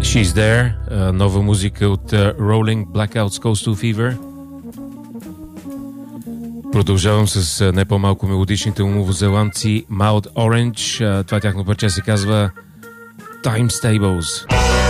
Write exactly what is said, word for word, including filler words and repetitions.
She's There, нова музика от Rolling Blackouts Coastal Fever. Продължавам с не по-малко мелодичните новозеландци Mild Orange. Това тяхно парче се казва Time Stables.